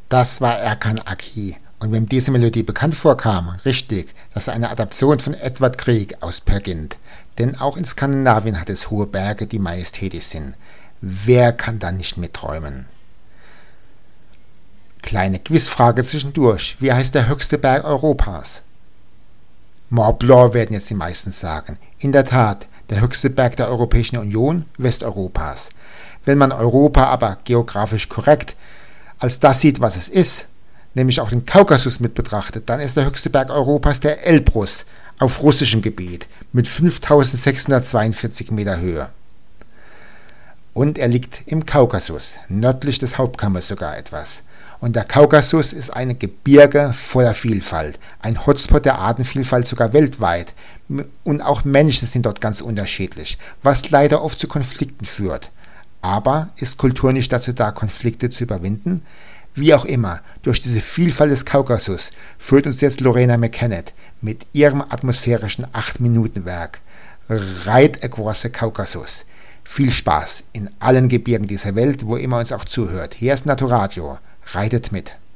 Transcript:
Das war Erkan Aki. Und wem diese Melodie bekannt vorkam, richtig, das ist eine Adaption von Edvard Grieg aus Peer Gynt. Denn auch in Skandinavien hat es hohe Berge, die majestätisch sind. Wer kann da nicht mitträumen? Kleine Quizfrage zwischendurch. Wie heißt der höchste Berg Europas? Mont Blanc werden jetzt die meisten sagen. In der Tat, der höchste Berg der Europäischen Union, Westeuropas. Wenn man Europa aber geografisch korrekt als das sieht, was es ist, nämlich auch den Kaukasus mit betrachtet, dann ist der höchste Berg Europas der Elbrus auf russischem Gebiet mit 5642 Meter Höhe. Und er liegt im Kaukasus, nördlich des Hauptkammers sogar etwas. Und der Kaukasus ist ein Gebirge voller Vielfalt, ein Hotspot der Artenvielfalt sogar weltweit. Und auch Menschen sind dort ganz unterschiedlich, was leider oft zu Konflikten führt. Aber ist Kultur nicht dazu da, Konflikte zu überwinden? Wie auch immer, durch diese Vielfalt des Kaukasus führt uns jetzt Lorena McKennitt mit ihrem atmosphärischen 8-Minuten-Werk Ride Across the Kaukasus. Viel Spaß in allen Gebirgen dieser Welt, wo immer uns auch zuhört. Hier ist Naturadio. Reitet mit.